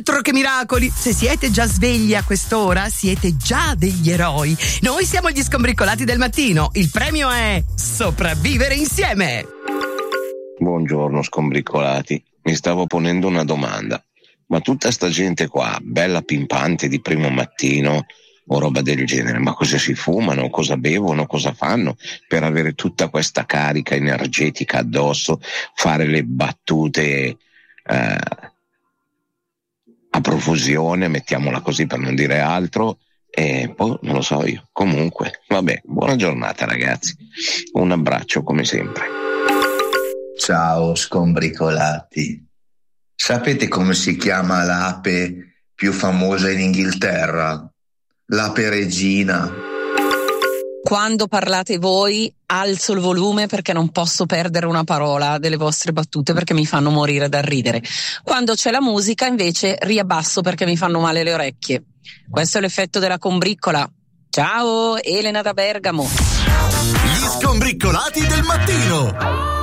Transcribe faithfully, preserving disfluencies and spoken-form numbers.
Altro che miracoli! Se siete già svegli a quest'ora, siete già degli eroi. Noi siamo gli Scombriccolati del mattino. Il premio è sopravvivere insieme. Buongiorno Scombriccolati. Mi stavo ponendo una domanda. Ma tutta sta gente qua, bella pimpante di primo mattino o roba del genere, ma cosa si fumano, cosa bevono, cosa fanno per avere tutta questa carica energetica addosso, fare le battute eh, a profusione, mettiamola così per non dire altro, e poi non lo so io. Comunque, vabbè, buona giornata ragazzi, un abbraccio come sempre. Ciao Scombricolati. Sapete come si chiama l'ape più famosa in Inghilterra? L'ape regina. Quando parlate voi alzo il volume perché non posso perdere una parola delle vostre battute perché mi fanno morire dal ridere. Quando c'è la musica invece riabbasso perché mi fanno male le orecchie. Questo è l'effetto della combriccola. Ciao, Elena da Bergamo. Gli Scombriccolati del mattino.